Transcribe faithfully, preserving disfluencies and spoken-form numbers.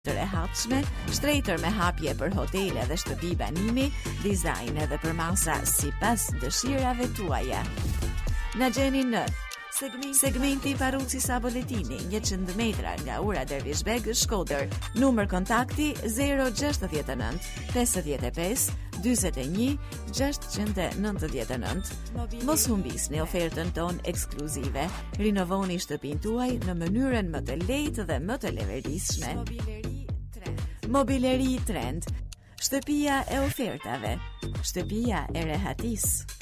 të rehatshme, shtrejtër me hapje për hotele dhe shtëpi banimi, dizajn edhe për masa sipas dëshirave tuaja. Na gjeni në segmenti Parruci Saboletini, njëqind metra nga ura Dervishbeg, Shkodër. Numër kontakti zero gjasht e nëntë, pesëdhjetë e pesë, dyzet e një, gjashtëqind e nëntëdhjetë e nëntë. Mos humbisni ofertën ton ekskluzive. Rinovoni shtëpinë tuaj në mënyrën më të lehtë dhe më të levetësishme. Mobileri Trend. Shtëpia e ofertave. Shtëpia e rehatisë.